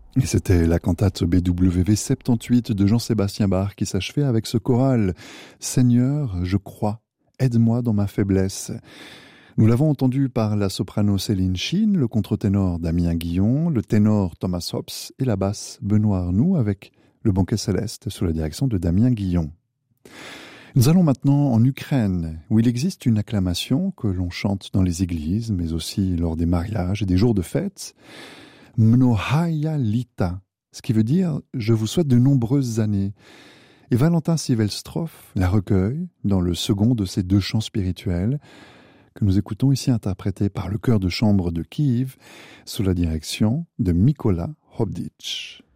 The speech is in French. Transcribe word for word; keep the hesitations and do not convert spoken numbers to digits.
Et c'était la cantate B W V soixante-dix-huit de Jean-Sébastien Bach qui s'achevait avec ce choral « Seigneur, je crois, aide-moi dans ma faiblesse ». Nous l'avons entendu par la soprano Céline Chine, le contre-ténor Damien Guillon, le ténor Thomas Hobbs et la basse Benoît Arnoux avec le banquet céleste sous la direction de Damien Guillon. Nous allons maintenant en Ukraine, où il existe une acclamation que l'on chante dans les églises, mais aussi lors des mariages et des jours de fête. Mnohaya Lita, ce qui veut dire « je vous souhaite de nombreuses années ». Et Valentin Sivelstrov la recueille dans le second de ces deux chants spirituels que nous écoutons ici interprétés par le chœur de chambre de Kiev sous la direction de Mykola Hobditch.